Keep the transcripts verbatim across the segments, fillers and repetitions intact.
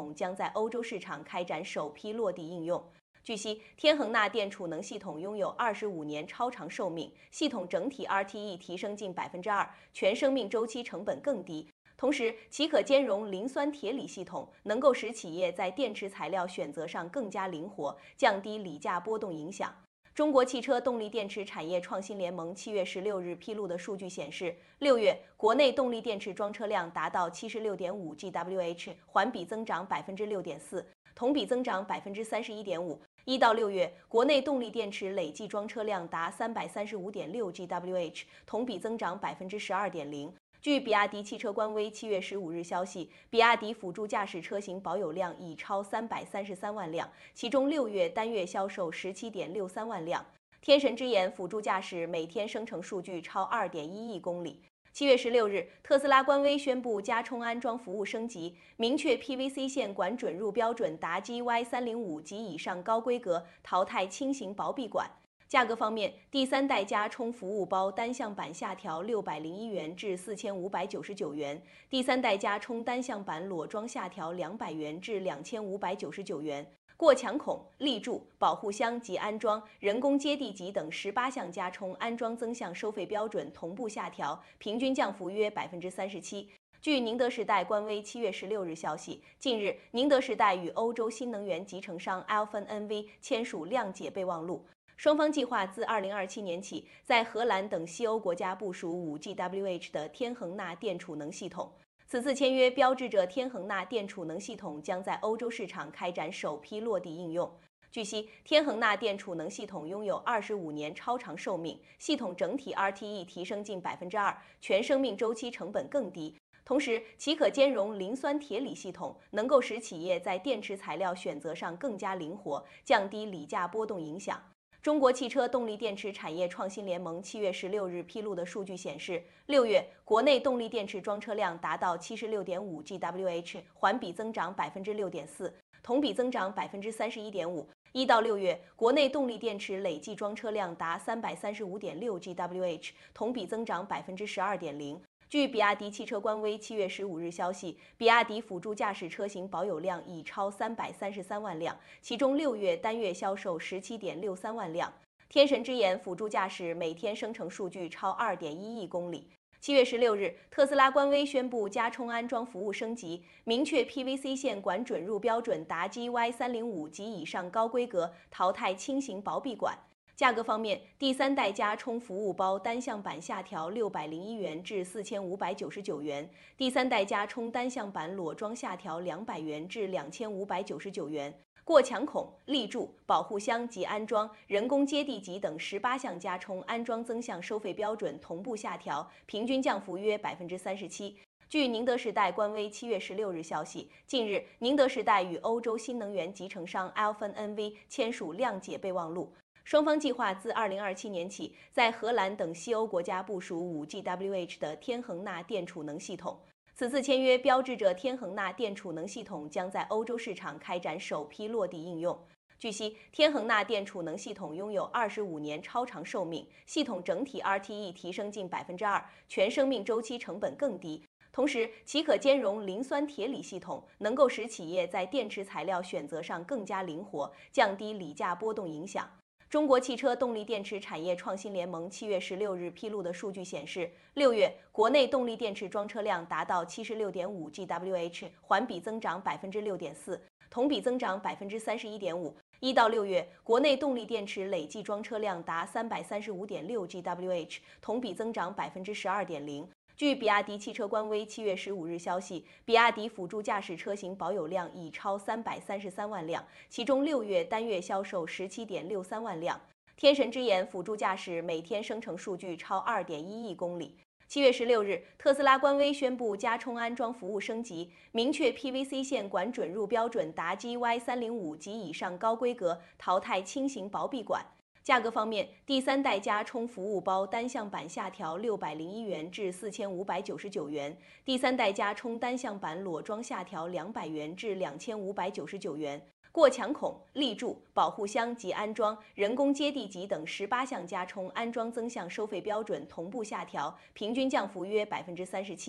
统将在欧洲市场开展首批落地应用。据悉，天恒纳电储能系统拥有二十五年超长寿命，系统整体 R T E 提升近百分之二，全生命周期成本更低。同时，其可兼容磷酸铁锂系统，能够使企业在电池材料选择上更加灵活，降低锂价波动影响。中国汽车动力电池产业创新联盟七月十六日披露的数据显示，六月国内动力电池装车辆达到七十六点五 G W H， 环比增长百分之六点四，同比增长百分之三十一点五。一到六月，国内动力电池累计装车辆达三百三十五点六 G W H， 同比增长百分之十二点零。据比亚迪汽车官微七月十五日消息，比亚迪辅助驾驶车型保有量已超三百三十三万辆，其中六月单月销售十七点六三万辆。天神之眼辅助驾驶每天生成数据超二点一亿公里。七月十六日，特斯拉官微宣布加充安装服务升级，明确 P V C 线管准入标准达 G Y 三零五及以上高规格，淘汰轻型薄壁管。价格方面，第三代加充服务包单向版下调六百零一元至四千五百九十九元，第三代加充单向版裸装下调两百元至两千五百九十九元。过墙孔、立柱、保护箱及安装、人工接地级等十八项加充安装增项收费标准同步下调，平均降幅约百分之三十七。据宁德时代官微七月十六日消息，近日宁德时代与欧洲新能源集成商 Alfen N V 签署谅解备忘录。双方计划自二零二七年起，在荷兰等西欧国家部署五 G W H 的天恒纳电储能系统。此次签约标志着天恒纳电储能系统将在欧洲市场开展首批落地应用。据悉，天恒纳电储能系统拥有二十五年超长寿命，系统整体 R T E 提升近百分之二，全生命周期成本更低。同时，其可兼容磷酸铁锂系统，能够使企业在电池材料选择上更加灵活，降低锂价波动影响。中国汽车动力电池产业创新联盟七月十六日披露的数据显示，六月国内动力电池装车辆达到七十六点五 G W H， 环比增长百分之六点四，同比增长百分之三十一点五。一到六月，国内动力电池累计装车辆达三百三十五点六 G W H， 同比增长百分之十二点零。据比亚迪汽车官微七月十五日消息，比亚迪辅助驾驶车型保有量已超三百三十三万辆，其中六月单月销售十七点六三万辆。天神之眼辅助驾驶每天生成数据超二点一亿公里。七月十六日，特斯拉官微宣布加充安装服务升级，明确 P V C 线管准入标准达 G Y 三零五及以上高规格，淘汰轻型薄壁管。价格方面，第三代加充服务包单向版下调六百零一元至四千五百九十九元，第三代加充单向版裸装下调两百元至两千五百九十九元。过墙孔、立柱、保护箱及安装、人工接地级等十八项加充安装增项收费标准同步下调，平均降幅约百分之三十七。据宁德时代官微七月十六日消息，近日宁德时代与欧洲新能源集成商 Alfen N V 签署谅解备忘录。双方计划自二零二七年起，在荷兰等西欧国家部署五 G W H 的天恒纳电储能系统。此次签约标志着天恒纳电储能系统将在欧洲市场开展首批落地应用。据悉，天恒纳电储能系统拥有二十五年超长寿命，系统整体 R T E 提升近百分之二，全生命周期成本更低。同时，其可兼容磷酸铁锂系统，能够使企业在电池材料选择上更加灵活，降低锂价波动影响。中国汽车动力电池产业创新联盟七月十六日披露的数据显示，六月国内动力电池装车辆达到七十六点五 G W H， 环比增长百分之六点四，同比增长百分之三十一点五。一到六月，国内动力电池累计装车辆达三百三十五点六 G W H， 同比增长百分之十二点零。据比亚迪汽车官微七月十五日消息，比亚迪辅助驾驶车型保有量已超三百三十三万辆，其中六月单月销售十七点六三万辆。天神之眼辅助驾驶每天生成数据超二点一亿公里。七月十六日，特斯拉官微宣布加充安装服务升级，明确 P V C 线管准入标准达 G Y 三零五及以上高规格，淘汰轻型薄壁管。价格方面，第三代加充服务包单向版下调六百零一元至四千五百九十九元，第三代加充单向版裸装下调两百元至两千五百九十九元。过墙孔、立柱、保护箱及安装、人工接地级等十八项加充安装增项收费标准同步下调，平均降幅约百分之三十七。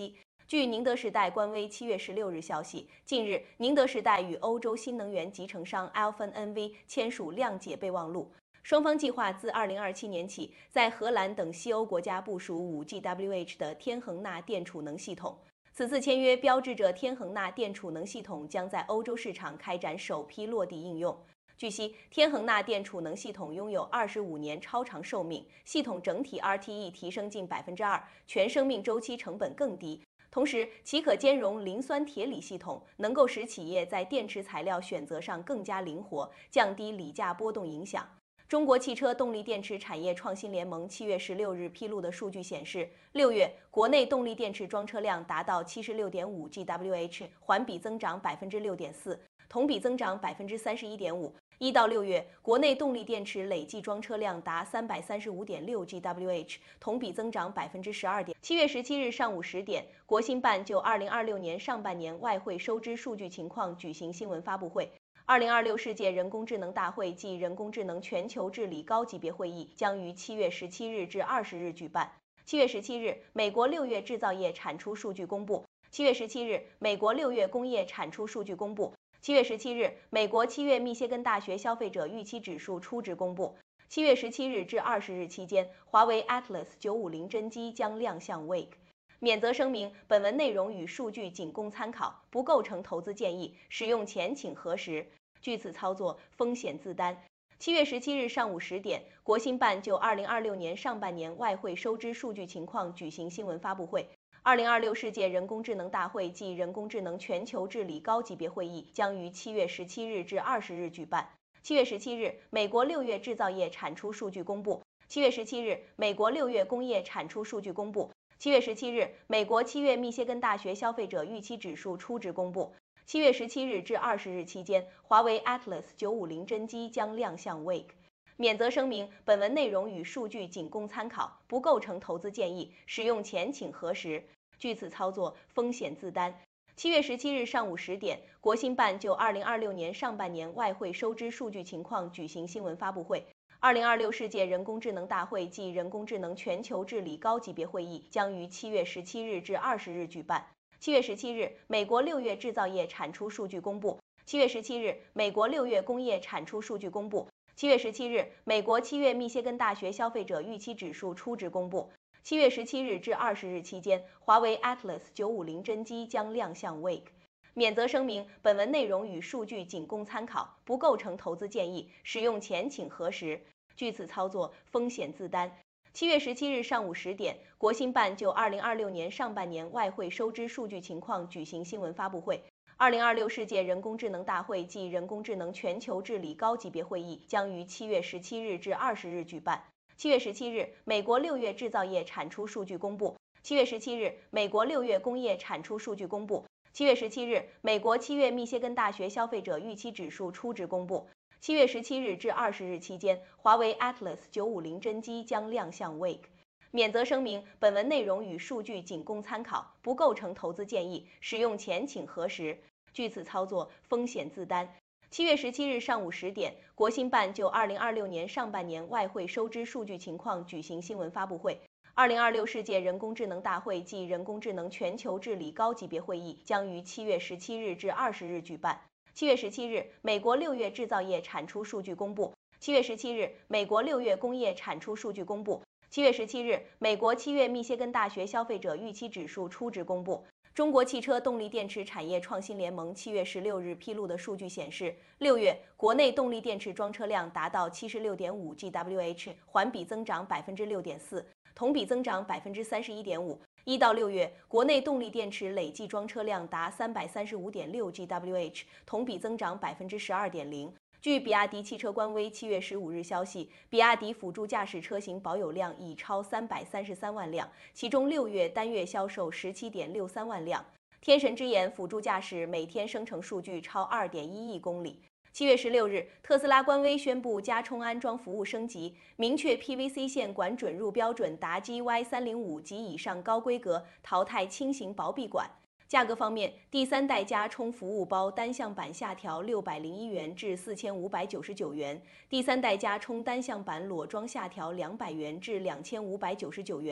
据宁德时代官微七月十六日消息，近日，宁德时代与欧洲新能源集成商 Alfen N V 签署谅解备忘录。双方计划自二零二七年起，在荷兰等西欧国家部署 五 G W H 的天恒钠电储能系统。此次签约标志着天恒钠电储能系统将在欧洲市场开展首批落地应用。据悉，天恒钠电储能系统拥有二十五年超长寿命，系统整体 R T E 提升近百分之二，全生命周期成本更低。同时，其可兼容磷酸铁锂系统，能够使企业在电池材料选择上更加灵活，降低锂价波动影响。中国汽车动力电池产业创新联盟七月十六日披露的数据显示，六月国内动力电池装车量达到七十六点五 G W H， 环比增长百分之六点四，同比增长百分之三十一点五。一到六月，国内动力电池累计装车量达三百三十五点六 G W H， 同比增长百分之十二点。七月十七日上午十点，国新办就二零二六年上半年外汇收支数据情况举行新闻发布会。二零二六世界人工智能大会暨人工智能全球治理高级别会议将于七月十七日至二十日举办。七月十七日，美国六月制造业产出数据公布。七月十七日，美国六月工业产出数据公布。七月十七日，美国七月密歇根大学消费者预期指数初值公布。七月十七日至二十日期间，华为 Atlas 九五零真机将亮相 Wake。免责声明：本文内容与数据仅供参考，不构成投资建议，使用前请核实。据此操作，风险自担。七月十七日上午十点，国新办就二零二六年上半年外汇收支数据情况举行新闻发布会。二零二六世界人工智能大会暨人工智能全球治理高级别会议将于七月十七日至二十日举办。七月十七日，美国六月制造业产出数据公布。七月十七日，美国六月工业产出数据公布。七月十七日，美国七月密歇根大学消费者预期指数初值公布。七月十七日至二十日期间，华为 Atlas 九五零真机将亮相 Wake。免责声明：本文内容与数据仅供参考，不构成投资建议，使用前请核实。据此操作，风险自担。七月十七日上午十点，国新办就二零二六年上半年外汇收支数据情况举行新闻发布会。二零二六世界人工智能大会暨人工智能全球治理高级别会议将于七月十七日至二十日举办。七月十七日，美国六月制造业产出数据公布。七月十七日，美国六月工业产出数据公布。七月十七日，美国七月密歇根大学消费者预期指数初值公布。七月十七日至二十日期间，华为 Atlas 九五零真机将亮相 Wake。免责声明：本文内容与数据仅供参考，不构成投资建议，使用前请核实。据此操作，风险自担。七月十七日上午十点，国新办就二零二六年上半年外汇收支数据情况举行新闻发布会。二零二六世界人工智能大会暨人工智能全球治理高级别会议将于七月十七日至二十日举办。七月十七日，美国六月制造业产出数据公布。七月十七日，美国六月工业产出数据公布。七月十七日，美国七月密歇根大学消费者预期指数初值公布。七月十七日至二十日期间，华为 Atlas 九五零真机将亮相 Wake。免责声明：本文内容与数据仅供参考，不构成投资建议，使用前请核实。据此操作，风险自担。七月十七日上午十点，国新办就二零二六年上半年外汇收支数据情况举行新闻发布会。二零二六世界人工智能大会暨人工智能全球治理高级别会议将于七月十七日至二十日举办。七月十七日，美国六月制造业产出数据公布。七月十七日，美国六月工业产出数据公布。七月十七日，美国七月密歇根大学消费者预期指数初值公布。中国汽车动力电池产业创新联盟七月十六日披露的数据显示，六月国内动力电池装车量达到七十六点五 G W H， 环比增长百分之六点四，同比增长百分之三十一点五。一到六月，国内动力电池累计装车量达三百三十五点六 G W H， 同比增长百分之十二点零。据比亚迪汽车官微七月十五日消息，比亚迪辅助驾驶车型保有量已超三百三十三万辆，其中六月单月销售十七点六三万辆。天神之眼辅助驾驶每天生成数据超二点一亿公里。七月十六日，特斯拉官微宣布加充安装服务升级，明确 P V C 线管准入标准达 G Y 三零五及以上高规格，淘汰轻型薄壁管。价格方面，第三代加充服务包单向版下调六百零一元至四千五百九十九元，第三代加充单向版裸装下调两百元至两千五百九十九元。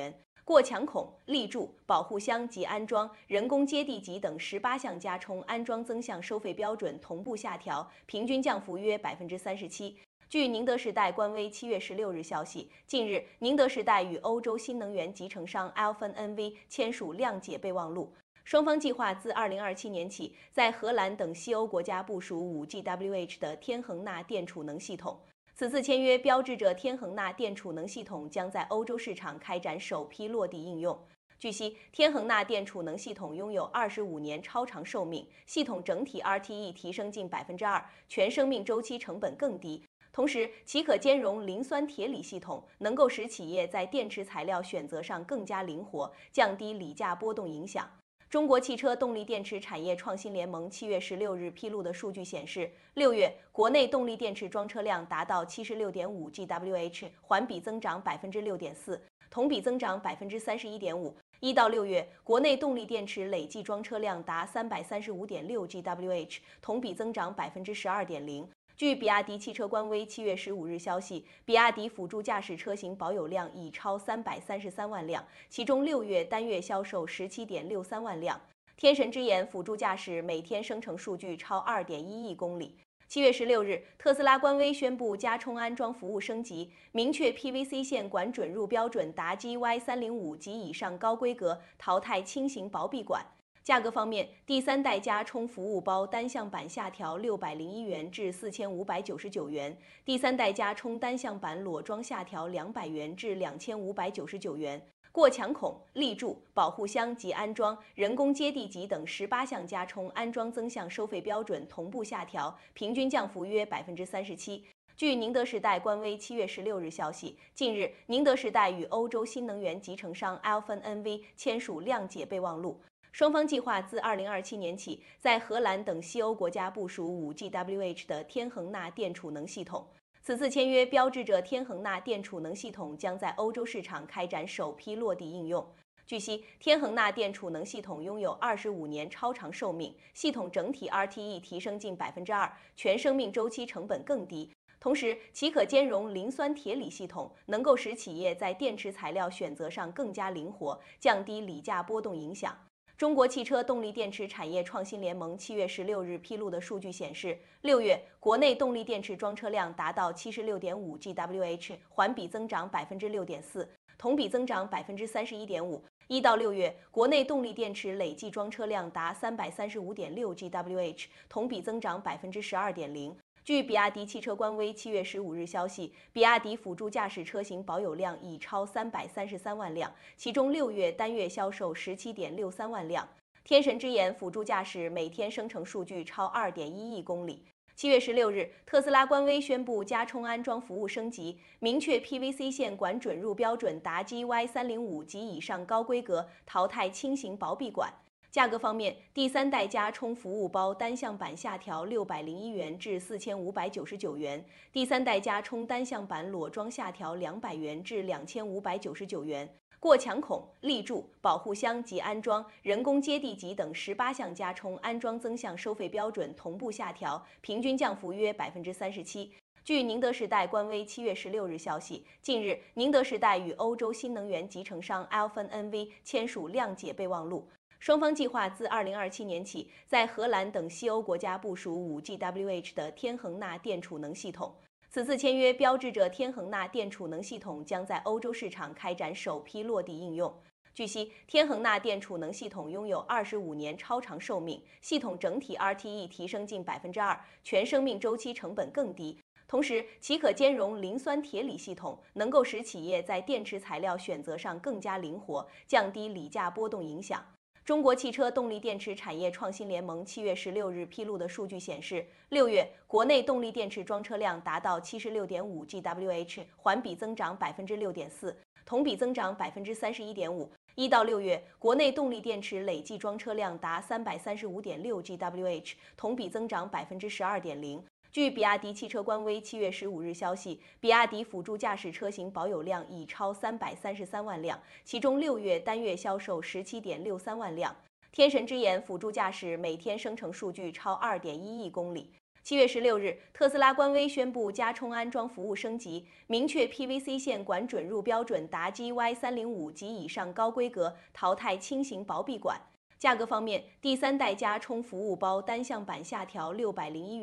过墙孔、立柱、保护箱及安装、人工接地级等十八项加充安装增项收费标准同步下调，平均降幅约百分之三十七。据宁德时代官微七月十六日消息，近日宁德时代与欧洲新能源集成商 Alfen N V 签署谅解备忘录，双方计划自二零二七年起，在荷兰等西欧国家部署 五 G W H 的天恒钠电储能系统。此次签约标志着天恒钠电储能系统将在欧洲市场开展首批落地应用。据悉，天恒钠电储能系统拥有二十五年超长寿命，系统整体 R T E 提升近百分之二，全生命周期成本更低。同时，其可兼容磷酸铁锂系统，能够使企业在电池材料选择上更加灵活，降低锂价波动影响。中国汽车动力电池产业创新联盟七月十六日披露的数据显示，六月国内动力电池装车量达到七十六点五 G W H， 环比增长百分之六点四，同比增长百分之三十一点五。一到六月，国内动力电池累计装车量达三百三十五点六 G W H， 同比增长百分之十二点零。据比亚迪汽车官微七月十五日消息，比亚迪辅助驾驶车型保有量已超三百三十三万辆，其中六月单月销售十七点六三万辆。天神之眼辅助驾驶每天生成数据超二点一亿公里。七月十六日，特斯拉官微宣布加充安装服务升级，明确 P V C 线管准入标准达 G Y 三零五及以上高规格，淘汰轻型薄壁管。价格方面，第三代加充服务包单向版下调六百零一元至四千五百九十九元，第三代加充单向版裸装下调两百元至两千五百九十九元。过墙孔、立柱、保护箱及安装、人工接地级等十八项加充安装增项收费标准同步下调，平均降幅约百分之三十七。据宁德时代官微七月十六日消息，近日宁德时代与欧洲新能源集成商 Alfen N V 签署谅解备忘录。双方计划自二零二七年起，在荷兰等西欧国家部署 五 G W H 的天恒钠电储能系统。此次签约标志着天恒钠电储能系统将在欧洲市场开展首批落地应用。据悉，天恒钠电储能系统拥有二十五年超长寿命，系统整体 R T E 提升近百分之二，全生命周期成本更低。同时，其可兼容磷酸铁锂系统，能够使企业在电池材料选择上更加灵活，降低锂价波动影响。中国汽车动力电池产业创新联盟七月十六日披露的数据显示，六月国内动力电池装车量达到七十六点五 G W H， 环比增长百分之六点四，同比增长百分之三十一点五。一到六月，国内动力电池累计装车量达三百三十五点六 G W H， 同比增长百分之十二点零。据比亚迪汽车官微七月十五日消息，比亚迪辅助驾驶车型保有量已超三百三十三万辆，其中六月单月销售十七点六三万辆。天神之眼辅助驾驶每天生成数据超二点一亿公里。七月十六日，特斯拉官微宣布加充安装服务升级，明确 P V C 线管准入标准达 G Y 三零五及以上高规格，淘汰轻型薄壁管。价格方面，第三代加充服务包单向版下调六百零一元至四千五百九十九元，第三代加充单向版裸装下调两百元至两千五百九十九元。过墙孔、立柱、保护箱及安装、人工接地级等十八项加充安装增项收费标准同步下调，平均降幅约百分之三十七。据宁德时代官微七月十六日消息，近日宁德时代与欧洲新能源集成商 Alfen N V 签署谅解备忘录。双方计划自二零二七年起，在荷兰等西欧国家部署 五 G W H 的天恒钠电储能系统。此次签约标志着天恒钠电储能系统将在欧洲市场开展首批落地应用。据悉，天恒钠电储能系统拥有二十五年超长寿命，系统整体 R T E 提升近百分之二，全生命周期成本更低。同时，其可兼容磷酸铁锂系统，能够使企业在电池材料选择上更加灵活，降低锂价波动影响。中国汽车动力电池产业创新联盟七月十六日披露的数据显示，六月国内动力电池装车量达到七十六点五 G W H， 环比增长百分之六点四，同比增长百分之三十一点五。一到六月，国内动力电池累计装车量达三百三十五点六 G W H， 同比增长百分之十二点零。据比亚迪汽车官微七月十五日消息，比亚迪辅助驾驶车型保有量已超三百三十三万辆，其中六月单月销售十七点六三万辆。天神之眼辅助驾驶每天生成数据超二点一亿公里。 七月十六日，特斯拉官微宣布加充安装服务升级，明确 P V C 线管准入标准达 G Y 三零五及以上高规格，淘汰轻型薄壁管。价格方面，第三代加充服务包单向版下调六百零一元。